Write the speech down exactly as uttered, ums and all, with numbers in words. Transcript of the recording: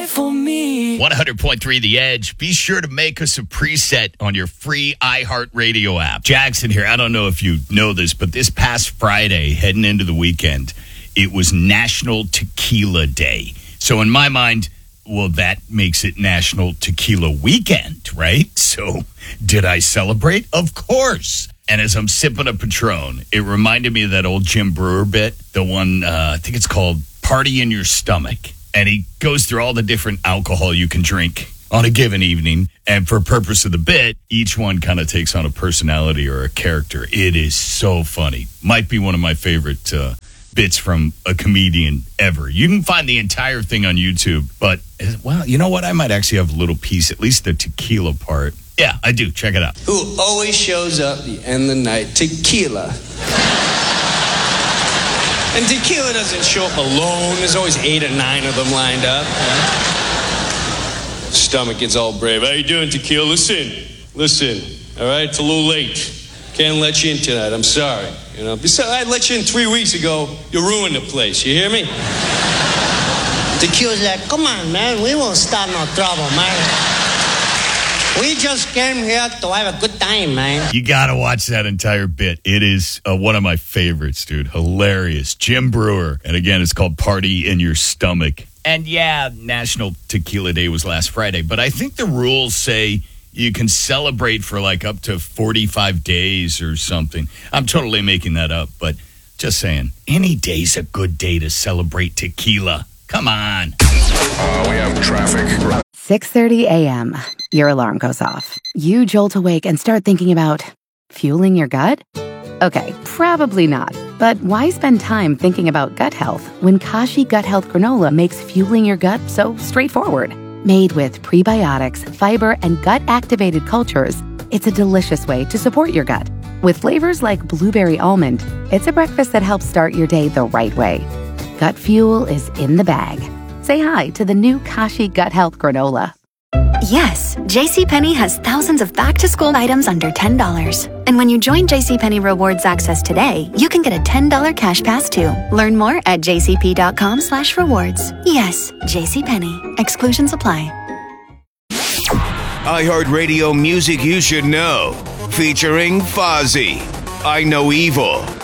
right for me. one hundred point three The Edge. Be sure to make us a preset on your free iHeartRadio app. Jackson here. I don't know if you know this, but this past Friday, heading into the weekend, it was National Tequila Day. So in my mind, well, that makes it National Tequila Weekend, right? So did I celebrate? Of course. And as I'm sipping a Patron, it reminded me of that old Jim Brewer bit, the one, uh, I think it's called Party in Your Stomach. And he goes through all the different alcohol you can drink on a given evening. And for purpose of the bit, each one kind of takes on a personality or a character. It is so funny. Might be one of my favorite uh, bits from a comedian ever. You can find the entire thing on YouTube. But, well, you know what? I might actually have a little piece, at least the tequila part. Yeah, I do. Check it out. Who always shows up at the end of the night? Tequila. And tequila doesn't show up alone. There's always eight or nine of them lined up. Stomach gets all brave. How you doing, tequila? Listen, listen. All right, it's a little late. Can't let you in tonight. I'm sorry. You know, besides, I let you in three weeks ago. You ruined the place. You hear me? Tequila's like, come on, man. We won't start no trouble, man. We just came here to have a good time, man. You got to watch that entire bit. It is uh, one of my favorites, dude. Hilarious. Jim Brewer. And again, it's called Party in Your Stomach. And yeah, National Tequila Day was last Friday, but I think the rules say you can celebrate for like up to forty-five days or something. I'm totally making that up, but just saying, any day's a good day to celebrate tequila. Come on. Uh, we have traffic. six thirty a.m. Your alarm goes off. You jolt awake and start thinking about fueling your gut? Okay, probably not. But why spend time thinking about gut health when Kashi Gut Health Granola makes fueling your gut so straightforward? Made with prebiotics, fiber, and gut-activated cultures, it's a delicious way to support your gut. With flavors like blueberry almond, it's a breakfast that helps start your day the right way. Gut fuel is in the bag. Say hi to the new Kashi Gut Health Granola. Yes, JCPenney has thousands of back-to-school items under ten dollars. And when you join JCPenney Rewards Access today, you can get a ten dollars cash pass too. Learn more at jcp.com slash rewards. Yes, JCPenney. Exclusions apply. iHeartRadio music you should know. Featuring Fozzy. I Know Evil.